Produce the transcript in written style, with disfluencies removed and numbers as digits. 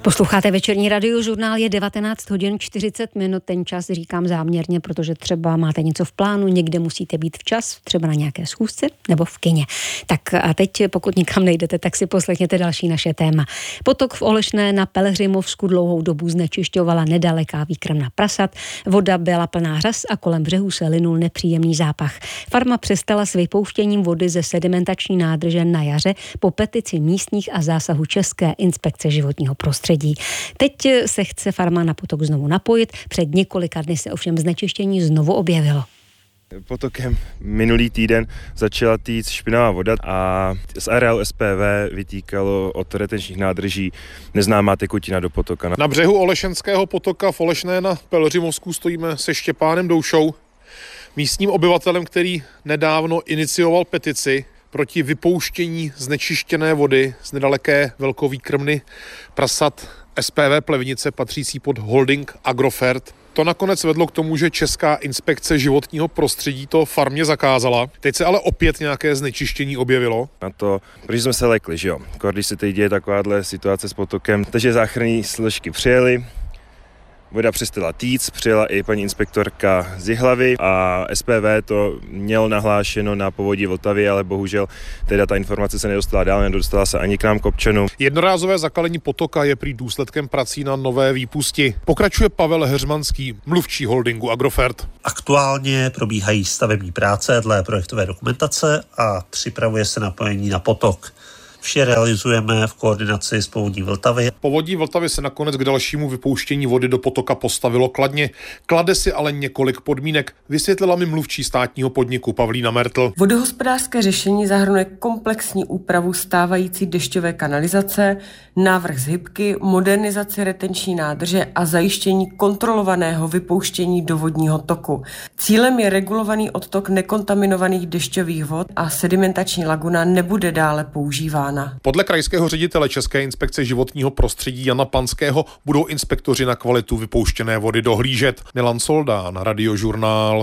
Posloucháte večerní radiožurnál, je 19 hodin 40 minut, ten čas říkám záměrně, protože třeba máte něco v plánu, někde musíte být včas, třeba na nějaké schůzce nebo v kině. Tak a teď, pokud nikam nejdete, tak si poslechněte další naše téma. Potok v Olešné na Pelhřimovsku dlouhou dobu znečišťovala nedaleká výkrmna prasat, voda byla plná řas a kolem břehů se linul nepříjemný zápach. Farma přestala s vypouštěním vody ze sedimentační nádrže na jaře po petici místních a zásahu České inspekce životního prostředí. Teď se chce farma na potok znovu napojit, před několika dny se ovšem znečištění znovu objevilo. Potokem minulý týden začala týct špinavá voda a z areálu SPV vytýkalo od retenčních nádrží neznámá tekutina do potoka. Na břehu Olešenského potoka v Olešné na Pelhřimovsku stojíme se Štěpánem Doušou, místním obyvatelem, který nedávno inicioval petici proti vypouštění znečištěné vody z nedaleké velkovýkrmny prasat SPV Plevnice patřící pod holding Agrofert. To nakonec vedlo k tomu, že Česká inspekce životního prostředí to farmě zakázala. Teď se ale opět nějaké znečištění objevilo. Na to, protože jsme se lekli, že jo. Když se teď děje takováhle situace s potokem, takže záchranné složky přijeli, voda přestala týct, přijela i paní inspektorka z Jihlavy a SPV to mělo nahlášeno na povodí Vltavy, ale bohužel teda ta informace se nedostala dál, nedostala se ani k nám k občanům. Jednorázové zakalení potoka je prý důsledkem prací na nové výpusti. Pokračuje Pavel Heřmanský, mluvčí holdingu Agrofert. Aktuálně probíhají stavební práce dle projektové dokumentace a připravuje se napojení na potok. Vše realizujeme v koordinaci s povodí Vltavy. Povodí Vltavy se nakonec k dalšímu vypouštění vody do potoka postavilo kladně. Klade si ale několik podmínek, vysvětlila mi mluvčí státního podniku Pavlína Mertl. Vodohospodářské řešení zahrnuje komplexní úpravu stávající dešťové kanalizace, návrh zhybky, modernizaci retenční nádrže a zajištění kontrolovaného vypouštění do vodního toku. Cílem je regulovaný odtok nekontaminovaných dešťových vod a sedimentační laguna nebude dále používána. Podle krajského ředitele České inspekce životního prostředí Jana Panského budou inspektoři na kvalitu vypouštěné vody dohlížet. Milan Soldán, Radiožurnál.